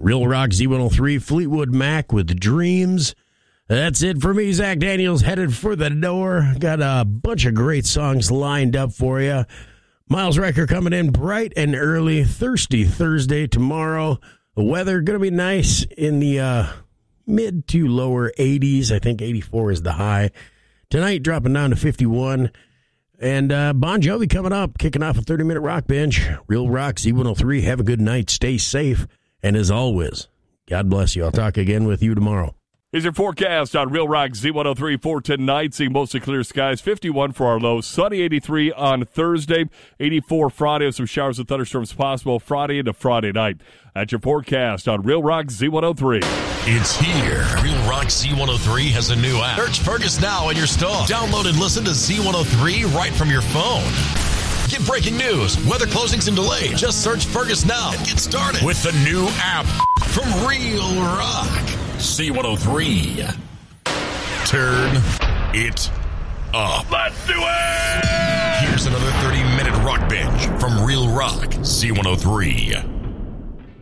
Real Rock Z103, Fleetwood Mac with Dreams. That's it for me. Zach Daniels headed for the door. Got a bunch of great songs lined up for you. Miles Riker coming in bright and early. Thirsty Thursday tomorrow. The weather going to be nice in the mid to lower 80s. I think 84 is the high. Tonight dropping down to 51. And Bon Jovi coming up, kicking off a 30-minute rock bench. Real Rock Z103. Have a good night. Stay safe. And as always, God bless you. I'll talk again with you tomorrow. Here's your forecast on Real Rock Z103 for tonight. Seeing mostly clear skies, 51 for our low. Sunny 83 on Thursday, 84 Friday with some showers and thunderstorms possible Friday into Friday night. That's your forecast on Real Rock Z103. It's here. Real Rock Z103 has a new app. Search Fergus now in your store. Download and listen to Z103 right from your phone. Get breaking news, weather closings and delays. Just search Fergus now and get started with the new app from Real Rock. Z103. Turn it up. Let's do it! Here's another 30-minute rock bench from Real Rock Z103.